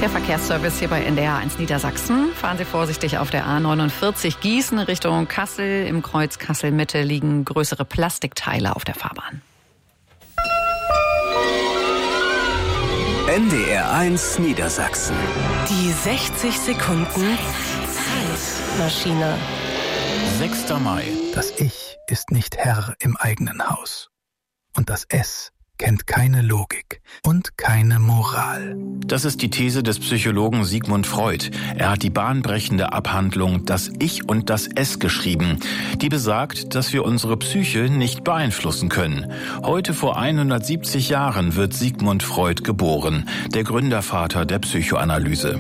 Der Verkehrsservice hier bei NDR1 Niedersachsen. Fahren Sie vorsichtig auf der A49 Gießen Richtung Kassel. Im Kreuz Kassel-Mitte liegen größere Plastikteile auf der Fahrbahn. NDR1 Niedersachsen. Die 60 Sekunden Zeitmaschine. 6. Mai. Das Ich ist nicht Herr im eigenen Haus. Und das Es kennt keine Logik und keine Moral. Das ist die These des Psychologen Sigmund Freud. Er hat die bahnbrechende Abhandlung Das Ich und das Es geschrieben, die besagt, dass wir unsere Psyche nicht beeinflussen können. Heute vor 170 Jahren wird Sigmund Freud geboren, der Gründervater der Psychoanalyse.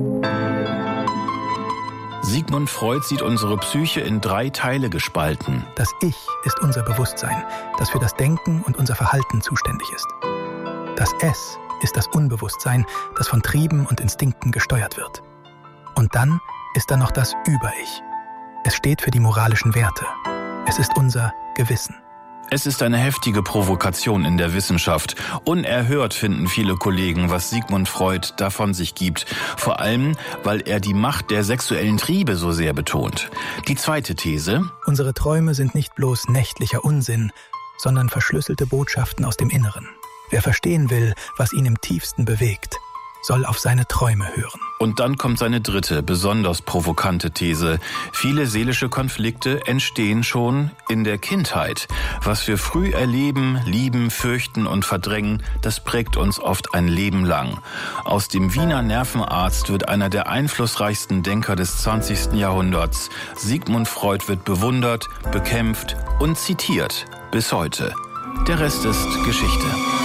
Sigmund Freud sieht unsere Psyche in 3 Teile gespalten. Das Ich ist unser Bewusstsein, das für das Denken und unser Verhalten zuständig ist. Das Es ist das Unbewusstsein, das von Trieben und Instinkten gesteuert wird. Und dann ist da noch das Über-Ich. Es steht für die moralischen Werte. Es ist unser Gewissen. Es ist eine heftige Provokation in der Wissenschaft. Unerhört finden viele Kollegen, was Sigmund Freud davon sich gibt. Vor allem, weil er die Macht der sexuellen Triebe so sehr betont. Die zweite These: Unsere Träume sind nicht bloß nächtlicher Unsinn, sondern verschlüsselte Botschaften aus dem Inneren. Wer verstehen will, was ihn im tiefsten bewegt, soll auf seine Träume hören. Und dann kommt seine dritte, besonders provokante These. Viele seelische Konflikte entstehen schon in der Kindheit. Was wir früh erleben, lieben, fürchten und verdrängen, das prägt uns oft ein Leben lang. Aus dem Wiener Nervenarzt wird einer der einflussreichsten Denker des 20. Jahrhunderts. Sigmund Freud wird bewundert, bekämpft und zitiert. Bis heute. Der Rest ist Geschichte.